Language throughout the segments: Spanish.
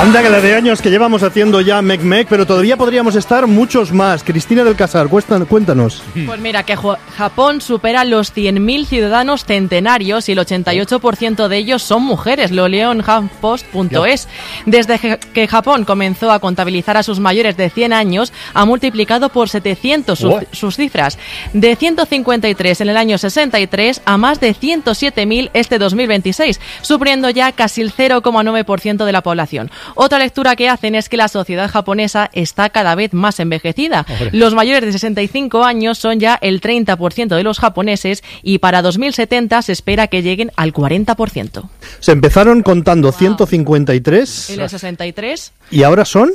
Anda que la de años que llevamos haciendo ya Mec, pero todavía podríamos estar muchos más. Cristina del Casar, cuéntanos. Pues mira, que Japón supera los 100.000 ciudadanos centenarios y el 88% de ellos son mujeres, lo leo en HuffPost.es. Desde que Japón comenzó a contabilizar a sus mayores de 100 años, ha multiplicado por 700 sus cifras. De 153 en el año 63 a más de 107.000 este 2026, supliendo ya casi el 0,9% de la población. Otra lectura que hacen es que la sociedad japonesa está cada vez más envejecida. Los mayores de 65 años son ya el 30% de los japoneses y para 2070 se espera que lleguen al 40%. Se empezaron contando 153. En el 63. ¿Y ahora son?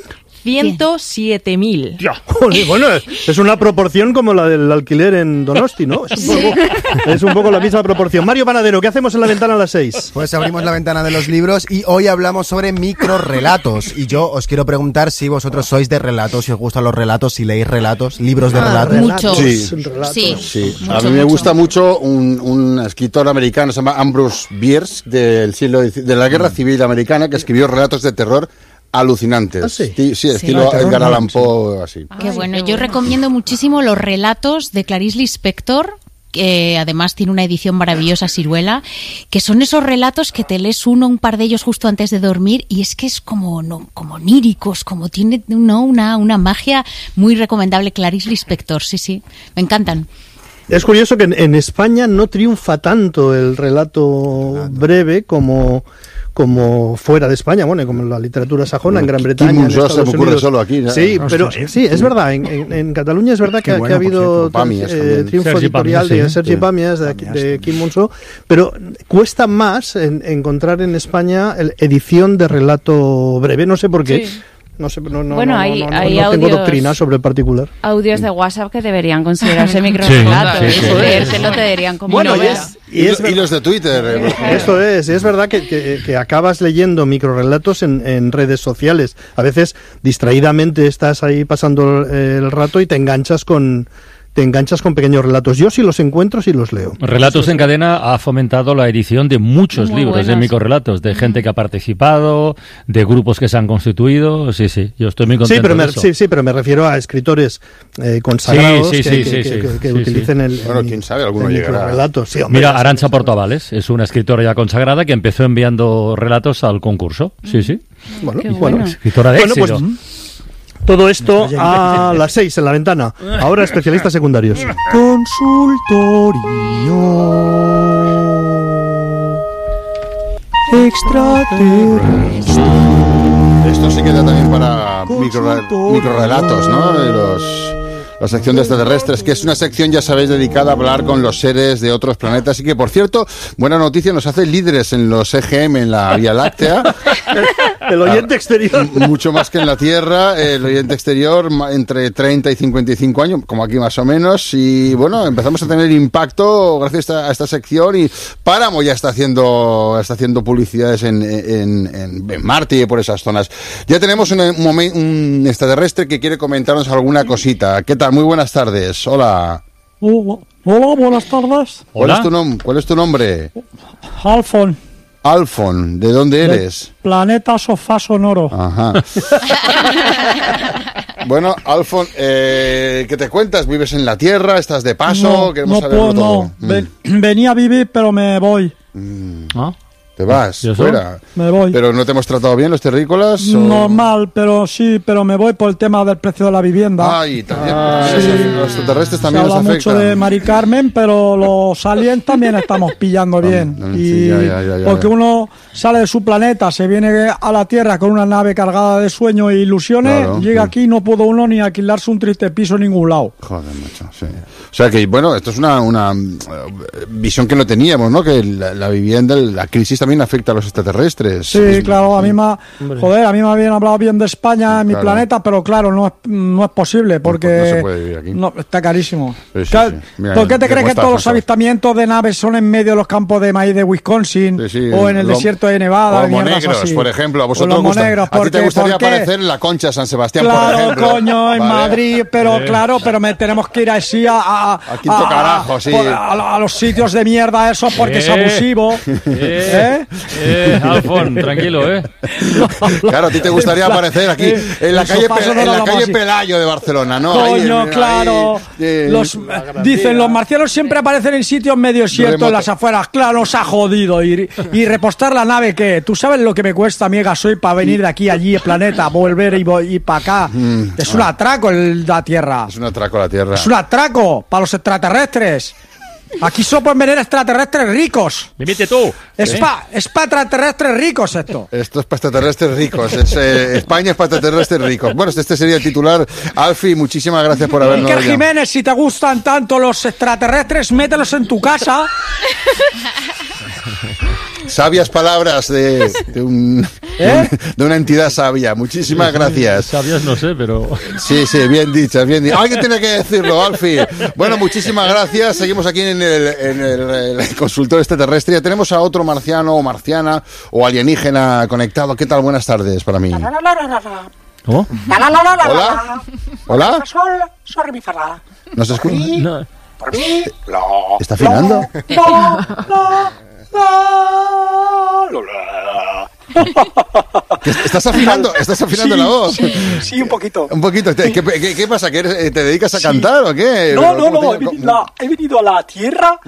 107.000. Bueno, es una proporción como la del alquiler en Donosti, ¿no? Es un poco la misma proporción. Mario Panadero, ¿qué hacemos en la ventana a las 6? Pues abrimos la ventana de los libros y hoy hablamos sobre microrrelatos. Y yo os quiero preguntar si vosotros sois de relatos, si os gustan los relatos, si leéis relatos, libros de relatos. Muchos. Sí. A mí me gusta mucho un escritor americano, se llama Ambrose Bierce, de la Guerra Civil Americana, que escribió relatos de terror alucinantes. ¿Ah, sí? Sí, estilo Edgar Allan Poe, así. Qué bueno. Yo recomiendo muchísimo los relatos de Clarice Lispector, que además tiene una edición maravillosa, Siruela, que son esos relatos que te lees un par de ellos justo antes de dormir y es que es como oníricos, como tiene una magia muy recomendable. Clarice Lispector, sí, me encantan. Es curioso que en España no triunfa tanto el relato breve como fuera de España, bueno, como en la literatura sajona, en Gran Bretaña, en Estados se me ocurre Unidos. solo aquí, ¿no? Sí, pero sí, es verdad, en Cataluña es verdad que ha habido triunfo editorial de Sergi Pàmies, de Quim Monzó, pero cuesta más encontrar en España edición de relato breve, no sé por qué. Sí. No sé, no hay tengo doctrina sobre el particular. Audios de WhatsApp que deberían considerarse microrelatos. Sí. Leértelo te dirían como novelas. Y los de Twitter. Eso es verdad que acabas leyendo microrelatos en redes sociales. A veces distraídamente estás ahí pasando el rato y te enganchas con pequeños relatos. Yo sí los encuentro, sí los leo. Relatos en Cadena ha fomentado la edición de muchos libros de microrelatos, de gente que ha participado, de grupos que se han constituido. Sí, yo estoy muy contento de eso. Sí, pero me refiero a escritores consagrados que utilicen el quién sabe, alguno llegará. Relatos. Sí, mira, Arantxa Portavales es una escritora ya consagrada que empezó enviando relatos al concurso. Sí. Bueno, escritora de éxito. Pues, todo esto a las 6 en la ventana. Ahora especialistas secundarios. Consultorio extraterrestre. Esto sí queda también para microrelatos, ¿no? La sección de extraterrestres, que es una sección, ya sabéis, dedicada a hablar con los seres de otros planetas y que, por cierto, buena noticia, nos hace líderes en los EGM en la Vía Láctea. El oyente exterior. Mucho más que en la Tierra, el oyente exterior entre 30 y 55 años, como aquí más o menos, y bueno, empezamos a tener impacto gracias a esta sección y Páramo ya está haciendo publicidades en Marte y por esas zonas. Ya tenemos un extraterrestre que quiere comentarnos alguna cosita. ¿Qué tal? Muy buenas tardes. Hola. Hola, buenas tardes. ¿Cuál es tu nombre? Alfon. ¿De dónde eres? Planeta Sofá Sonoro. Ajá. Bueno, Alfon, ¿qué te cuentas? ¿Vives en la Tierra? ¿Estás de paso? Queremos saberlo todo. Venía a vivir, pero me voy. ¿Te vas? Fuera. Me voy. ¿Pero no te hemos tratado bien los terrícolas? Normal, pero me voy por el tema del precio de la vivienda. Ay, también. Los extraterrestres también se nos habla afectan. mucho de Mari Carmen, pero los aliens también estamos pillando bien. Porque uno sale de su planeta, se viene a la Tierra con una nave cargada de sueños e ilusiones, llega aquí y no pudo uno ni alquilarse un triste piso en ningún lado. Joder, macho, sí. O sea que, bueno, esto es una visión que no teníamos, ¿no? Que la vivienda, la crisis también afecta a los extraterrestres. Sí, claro, a mí me habían hablado bien de España, en mi planeta, pero claro, no es posible, porque no se puede vivir aquí. No, está carísimo. Sí. Mira, ¿Por qué te crees que todos los avistamientos de naves son en medio de los campos de maíz de Wisconsin o en el desierto de Nevada? O monegros, por ejemplo. ¿A vosotros a ti te gustaría aparecer en la Concha San Sebastián, claro, por ejemplo? Claro, coño, en Madrid, pero tenemos que ir así a Quinto Carajo, sí. A los sitios de mierda esos porque es abusivo. Alfon, tranquilo, Claro, a ti te gustaría aparecer aquí en la calle Pelayo de Barcelona, ¿no? Coño, claro. Dicen, los marcianos siempre aparecen en sitios medio ciertos, en las afueras. Claro, nos ha jodido. Y repostar la nave, ¿qué? ¿Tú sabes lo que me cuesta a mí gasoil para venir de aquí a allí, planeta, volver y para acá? Es un atraco la Tierra. Es un atraco la Tierra. Es un atraco para los extraterrestres. Aquí solo pueden venir extraterrestres ricos. Limite tú. Es para extraterrestres ricos esto. Esto es para extraterrestres ricos. España es para extraterrestres ricos. Bueno, este sería el titular. Alfie, muchísimas gracias por habernos... Iker Jiménez, si te gustan tanto los extraterrestres, mételos en tu casa. Sabias palabras de una entidad sabia. Muchísimas gracias. Sabias no sé, pero... Sí, bien dichas, bien dichas. Alguien tiene que decirlo, Alfie. Bueno, muchísimas gracias. Seguimos aquí en el consultorio extraterrestre. Tenemos a otro marciano o marciana o alienígena conectado. ¿Qué tal? Buenas tardes para mí. ¿Cómo? Hola. Hola. ¿No se escucha? No. ¿Está afinando? ¿Estás afinando la voz? Sí, un poquito. Un poquito. ¿Qué pasa? ¿Que te dedicas a cantar o qué? No. He venido a la Tierra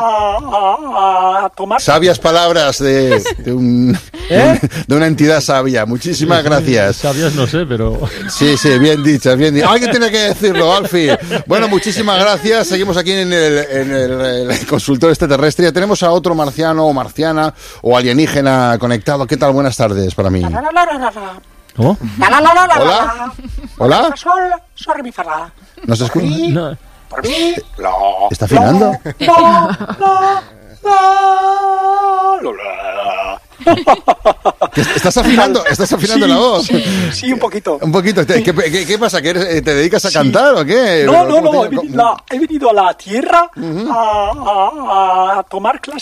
a tomar... Sabias palabras de una entidad sabia. Muchísimas gracias. Sabias no sé, pero... Sí, bien dichas, bien dichas. Alguien tiene que decirlo, Alfie. Bueno, muchísimas gracias. Seguimos aquí en el consultorio extraterrestre. Tenemos a otro marciano o marciana o alienígena conectado. ¿Qué tal? Buenas tardes para mí. ¿Cómo? Hola. ¿No se escucha? No. ¿Está afinando? ¿Estás afinando la voz? Sí, un poquito. Un poquito. ¿Qué pasa? ¿Que te dedicas a cantar o qué? No. He venido a la Tierra a tomar clases